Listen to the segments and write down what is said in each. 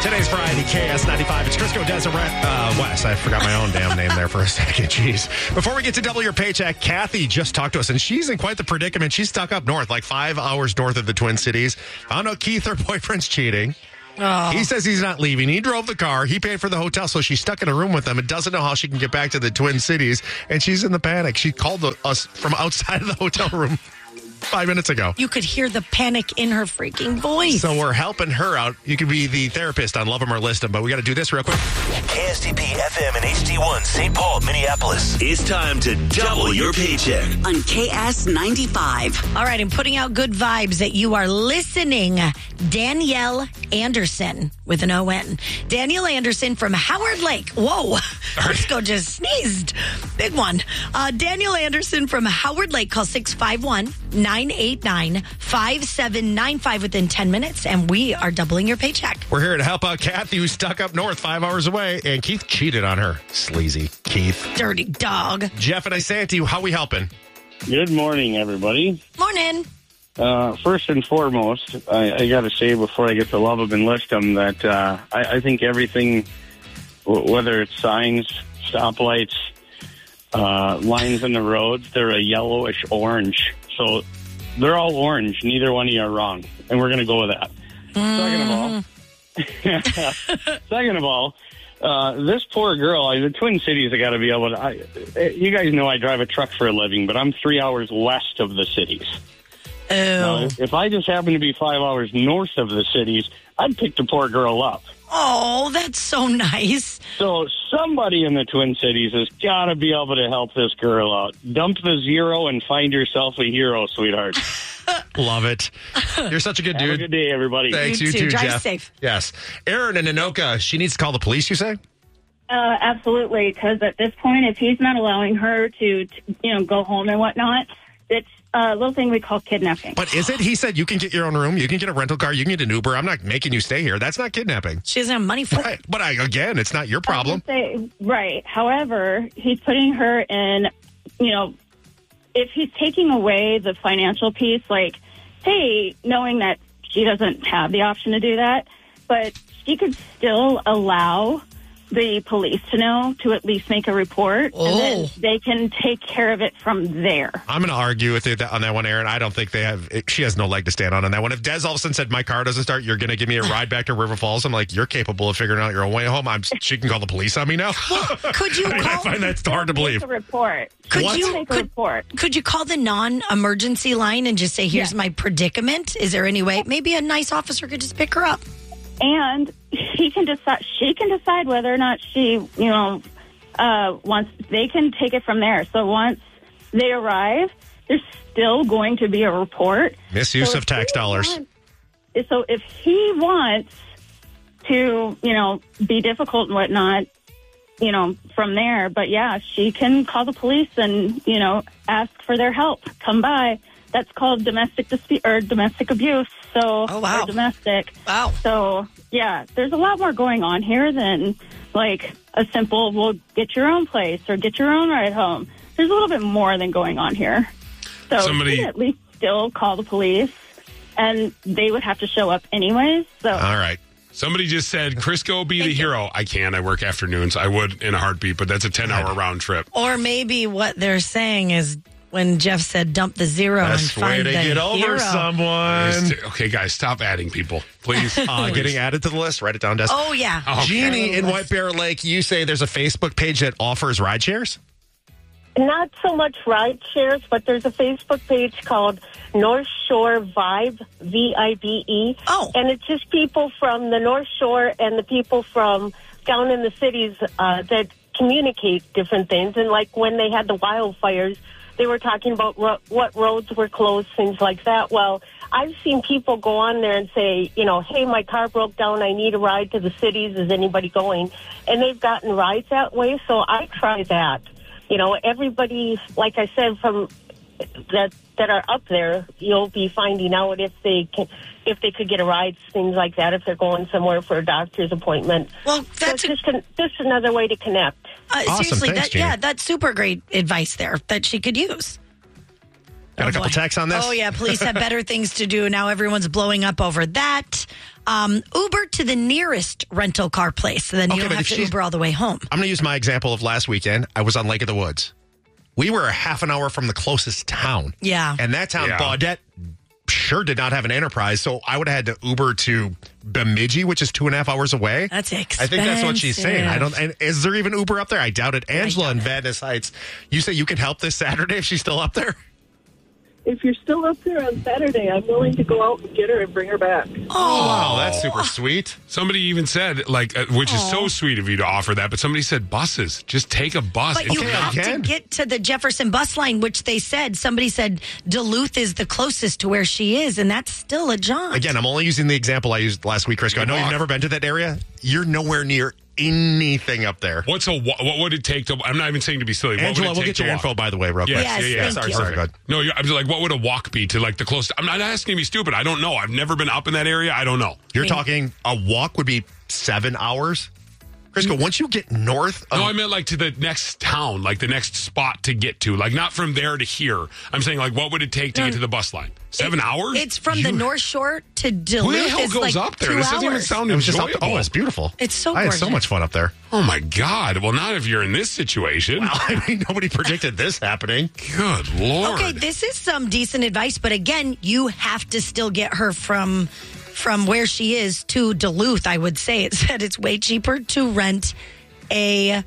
Today's Variety KS95. It's Crisco Deseret West. I forgot my own damn name there for a second. Jeez. Before we get to double your paycheck, Kathy just talked to us, and she's in quite the predicament. She's stuck up north, like 5 hours north of the Twin Cities. Found out Keith, her boyfriend's cheating. Oh. He says he's not leaving. He drove the car. He paid for the hotel, so she's stuck in a room with them and doesn't know how she can get back to the Twin Cities, and she's in the panic. She called us from outside of the hotel room 5 minutes ago. You could hear the panic in her freaking voice. So we're helping her out. You could be the therapist on Love 'Em or List 'Em, but we got to do this real quick. KSTP FM and HD1 St. Paul, Minneapolis. It's time to double your paycheck on KS95. All right, and putting out good vibes that you are listening. Danielle Anderson with an O-N. Danielle Anderson from Howard Lake. Whoa, Crisco just sneezed. Big one. Danielle Anderson from Howard Lake. Call 651-989-5795 within 10 minutes, and we are doubling your paycheck. We're here to help out Kathy, who's stuck up north 5 hours away, and Keith cheated on her. Sleazy Keith. Dirty dog. Jeff, and I say it to you, how we helping? Good morning, everybody. Morning. First and foremost, I got to say before I get to Love 'Em and List 'Em that I think everything, whether it's signs, stoplights, lines in the roads, they're a yellowish orange. So they're all orange. Neither one of you are wrong. And we're going to go with that. Second of all, this poor girl, the Twin Cities, I got to be able to, you guys know I drive a truck for a living, but I'm 3 hours west of the cities. Oh. Now, if I just happen to be 5 hours north of the cities, I'd pick the poor girl up. Oh, that's so nice. So somebody in the Twin Cities has got to be able to help this girl out. Dump the zero and find yourself a hero, sweetheart. Love it. You're such a good dude. Have a good day, everybody. Thanks, you too, Drive Jeff. safe. Yes. Aaron in Anoka, she needs to call the police, you say? Absolutely, because at this point, if he's not allowing her to go home and whatnot, it's a little thing we call kidnapping. But is it? He said you can get your own room, you can get a rental car, you can get an Uber. I'm not making you stay here. That's not kidnapping. She doesn't have money for it. But again, it's not your problem. Right. However, he's putting her in, if he's taking away the financial piece, like, hey, knowing that she doesn't have the option to do that, but she could still allow the police to know to at least make a report, and then they can take care of it from there. I'm going to argue with you on that one, Aaron. I don't think she has no leg to stand on that one. If Des all of a sudden said, my car doesn't start, you're going to give me a ride back to River Falls, I'm like, you're capable of figuring out your own way home. She can call the police on me now. Well, could you I find that's hard to believe. Make a report. Could you call the non-emergency line and just say, here's my predicament? Is there any way? Maybe a nice officer could just pick her up. And she can decide whether or not she, wants. They can take it from there. So once they arrive, there's still going to be a report. Misuse of tax dollars. So if he wants to, be difficult and whatnot, from there. But yeah, she can call the police and, ask for their help. Come by. That's called domestic dispute or domestic abuse. So, or domestic. Wow. So, yeah, there's a lot more going on here than like a simple, well, get your own place or get your own ride home. There's a little bit more than going on here. So, you can at least still call the police, and they would have to show up anyways. So, all right. Somebody just said, Crisco, be the hero. I can. I work afternoons. I would in a heartbeat, but that's a 10-hour round trip. Or maybe what they're saying is, when Jeff said dump the zero and find the hero. Way to get over someone. Okay, guys, stop adding people, please. Getting added to the list. Write it down, Des. Oh, yeah. Okay. Jeannie in White Bear Lake, you say there's a Facebook page that offers ride shares? Not so much ride shares, but there's a Facebook page called North Shore Vibe, V-I-B-E. Oh. And it's just people from the North Shore and the people from down in the cities that communicate different things. And like when they had the wildfires, they were talking about what roads were closed, things like that. Well, I've seen people go on there and say, hey, my car broke down. I need a ride to the cities. Is anybody going? And they've gotten rides that way. So I try that. Everybody, like I said, from that are up there, you'll be finding out if they could get a ride, things like that, if they're going somewhere for a doctor's appointment. Well, that's just another way to connect. Awesome. Seriously, Thanks, Jeannie. that's super great advice there that she could use. Got a couple texts on this? Oh, yeah. Police have better things to do. Now everyone's blowing up over that. Uber to the nearest rental car place. So then you don't have to Uber all the way home. I'm going to use my example of last weekend. I was on Lake of the Woods. We were a half an hour from the closest town. Yeah. And that town, Baudette, sure did not have an Enterprise. So I would have had to Uber to Bemidji, which is 2.5 hours away. That's expensive. I think that's what she's saying. And is there even Uber up there? I doubt it. Angela in Vadnais Heights, you say you could help this Saturday if she's still up there? If you're still up there on Saturday, I'm willing to go out and get her and bring her back. Oh, wow, that's super sweet. Somebody even said, which is so sweet of you to offer that, but somebody said buses. Just take a bus. But you have to get to the Jefferson bus line, which somebody said Duluth is the closest to where she is, and that's still a jaunt. Again, I'm only using the example I used last week, Crisco. I know you've never been to that area. You're nowhere near anything up there. What would it take to? I'm not even saying to be silly. Angela, we'll get your info, by the way, real quick. Yes, thank you. Sorry, good. No, I'm just like, what would a walk be to like the closest? I'm not asking to be stupid. I don't know. I've never been up in that area. I don't know. You're talking a walk would be 7 hours? Crisco, once you get north of... No, I meant like to the next town, like the next spot to get to. Like not from there to here. I'm saying like what would it take to get to the bus line? 7 hours? It's from the North Shore to Duluth. Who the hell goes up there? This doesn't even sound enjoyable. Oh, it's beautiful. It's so I had gorgeous. so much fun up there. Oh, my God. Well, not if you're in this situation. Well, I mean, nobody predicted this happening. Good Lord. Okay, this is some decent advice, but again, you have to still get her from where she is to Duluth, I would say. It said it's way cheaper to rent a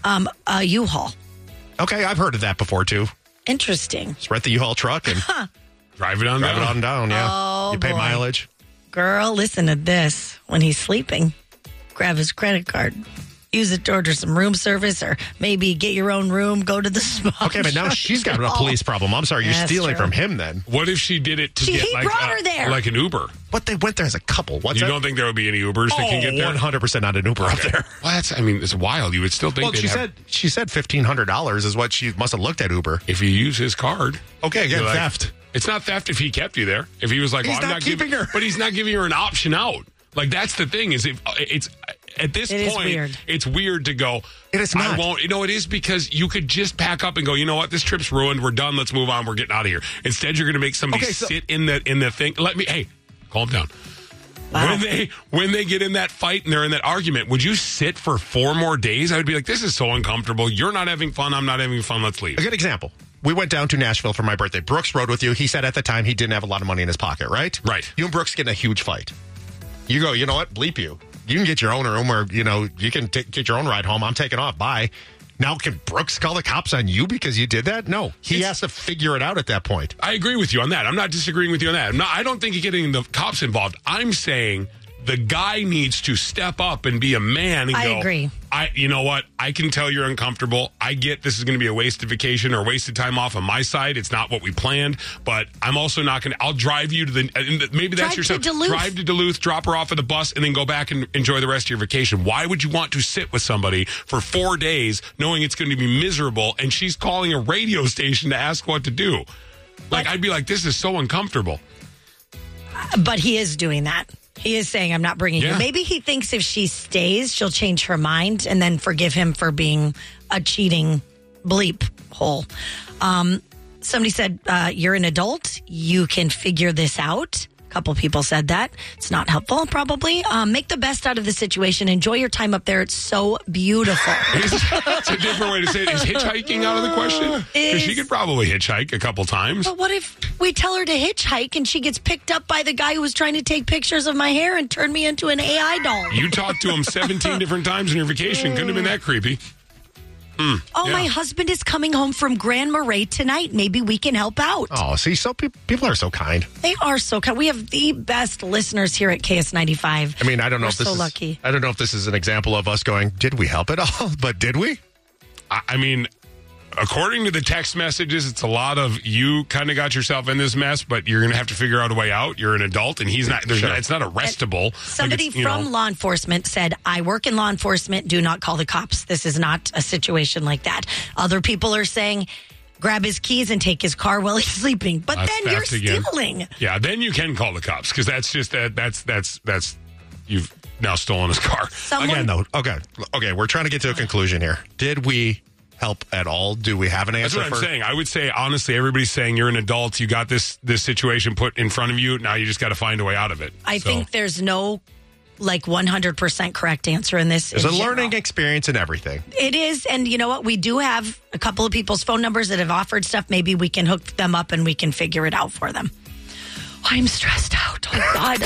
U-Haul. Okay, I've heard of that before, too. Interesting. Just rent the U-Haul truck and drive it on down, yeah. Oh, you pay boy. mileage. Girl, listen to this. When he's sleeping, grab his credit card. Use it to order some room service or maybe get your own room, go to the spa. Okay, but now she's got a police problem. I'm sorry, you're That's stealing true. from him then. What if she did it to He get like, brought her there. like an Uber? But they went there as a couple. What's You that? don't think there would be any Ubers that can get there? 100% not an Uber up there. Well, it's wild. You would still think Well, they'd she said $1,500 is what she must have looked at Uber. if you use his card. Okay, again, You're like, theft. It's not theft if he kept you there. If he was like, He's well, I'm not not keeping her. But he's not giving her an option out. Like, that's the thing is if it's at this It is point, weird. it's weird to go. It is I not. won't. It is because you could just pack up and go, you know what? This trip's ruined. We're done. Let's move on. We're getting out of here. Instead, you're going to make somebody sit in the thing. Hey, calm down. Wow. When they get in that fight and they're in that argument, would you sit for 4 more days? I would be like, this is so uncomfortable. You're not having fun. I'm not having fun. Let's leave. A good example. We went down to Nashville for my birthday. Brooks rode with you. He said at the time he didn't have a lot of money in his pocket, right? Right. You and Brooks get in a huge fight. You go, you know what? Bleep you. You can get your own room or, you can get your own ride home. I'm taking off. Bye. Now, can Brooks call the cops on you because you did that? No. He has to figure it out at that point. I agree with you on that. I'm not disagreeing with you on that. I don't think you're getting the cops involved. I'm saying the guy needs to step up and be a man and I go, agree. You know what? I can tell you're uncomfortable. I get this is going to be a wasted vacation or wasted time off on my side. It's not what we planned, but I'm also not going to, I'll drive you to maybe that's Drive your to stuff. Duluth. Drive to Duluth, drop her off at the bus, and then go back and enjoy the rest of your vacation. Why would you want to sit with somebody for 4 days knowing it's going to be miserable and she's calling a radio station to ask what to do? I'd be like, this is so uncomfortable. But he is doing that. He is saying, I'm not bringing you. Maybe he thinks if she stays, she'll change her mind and then forgive him for being a cheating bleep hole. Somebody said, you're an adult. You can figure this out. A couple people said that. It's not helpful, probably. Make the best out of the situation. Enjoy your time up there. It's so beautiful. It's a different way to say it. Is hitchhiking out of the question? Because she could probably hitchhike a couple times. But what if we tell her to hitchhike and she gets picked up by the guy who was trying to take pictures of my hair and turn me into an AI doll? You talked to him 17 different times in your vacation. Couldn't have been that creepy. My husband is coming home from Grand Marais tonight. Maybe we can help out. Oh, see, so people are so kind. They are so kind. We have the best listeners here at KS95. I mean, I don't know We're if this so is lucky. I don't know if this is an example of us going, did we help at all? But did we? I mean, according to the text messages, it's a lot of you kind of got yourself in this mess, but you're going to have to figure out a way out. You're an adult, and he's not. It's not arrestable. Somebody from law enforcement said, I work in law enforcement. Do not call the cops. This is not a situation like that. Other people are saying, grab his keys and take his car while he's sleeping. But then you're stealing. Yeah, then you can call the cops because that's just that's you've now stolen his car. Again, though, okay, we're trying to get to a conclusion here. Did we help at all? Do we have an answer? That's what I'm saying. I would say, honestly, everybody's saying you're an adult. You got this situation put in front of you. Now you just got to find a way out of it. I think there's no 100% correct answer in this. There's a learning experience in everything. It is. And you know what? We do have a couple of people's phone numbers that have offered stuff. Maybe we can hook them up and we can figure it out for them. I'm stressed out. Oh, God.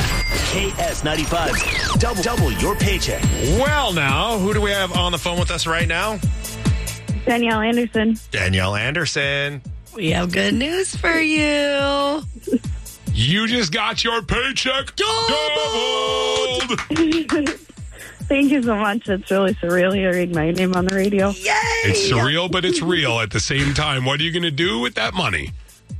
KS95, double your paycheck. Well, now, who do we have on the phone with us right now? Danielle Anderson. Danielle Anderson. We have good news for you. You just got your paycheck doubled. Thank you so much. It's really surreal hearing my name on the radio. Yay! It's surreal, but it's real at the same time. What are you going to do with that money?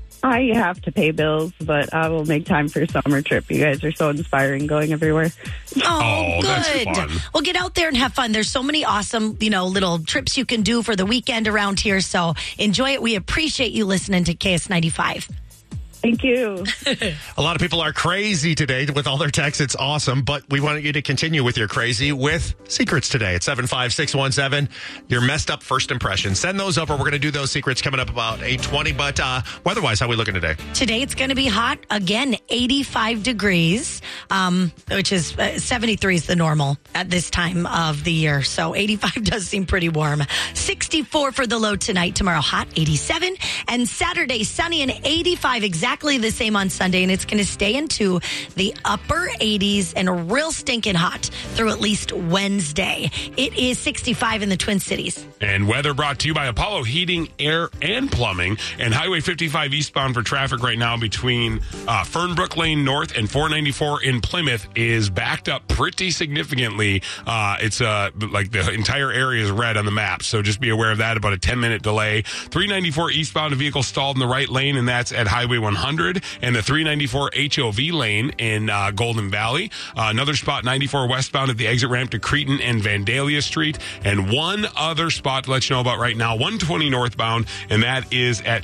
I have to pay bills, but I will make time for a summer trip. You guys are so inspiring going everywhere. Oh, good. That's fun. Well, get out there and have fun. There's so many awesome, little trips you can do for the weekend around here. So enjoy it. We appreciate you listening to KS95. Thank you. A lot of people are crazy today with all their texts. It's awesome, but we want you to continue with your crazy with secrets today at 75617. Your messed up first impression. Send those over. We're going to do those secrets coming up about 8:20. But weather-wise, how are we looking today? Today it's going to be hot again, 85 degrees, which is 73 is the normal at this time of the year. So 85 does seem pretty warm. 64 for the low tonight. Tomorrow hot, 87, and Saturday sunny and 85 exactly the same on Sunday, and it's going to stay into the upper 80s and real stinking hot through at least Wednesday. It is 65 in the Twin Cities. And weather brought to you by Apollo Heating, Air, and Plumbing. And Highway 55 eastbound for traffic right now between Fernbrook Lane North and 494 in Plymouth is backed up pretty significantly. It's like the entire area is red on the map, so just be aware of that. About a 10-minute delay. 394 eastbound, a vehicle stalled in the right lane, and that's at Highway 100 and the 394 HOV lane in Golden Valley. Another spot, 94 westbound at the exit ramp to Cretin and Vandalia Street. And one other spot to let you know about right now, 120 northbound, and that is at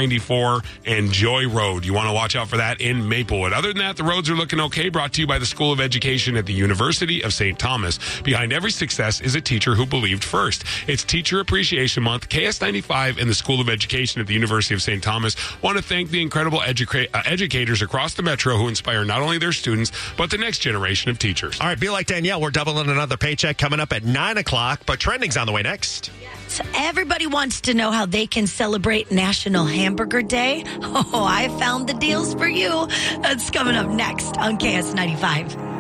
694 and Joy Road. You want to watch out for that in Maplewood. Other than that, the roads are looking okay. Brought to you by the School of Education at the University of St. Thomas. Behind every success is a teacher who believed first. It's Teacher Appreciation Month. KS95 and the School of Education at the University of St. Thomas want to thank the incredible educators across the metro who inspire not only their students, but the next generation of teachers. All right, be like Danielle. We're doubling another paycheck coming up at 9 o'clock, but trending's on the way next. So everybody wants to know how they can celebrate National Hamburger Day. Oh, I found the deals for you. That's coming up next on KS95.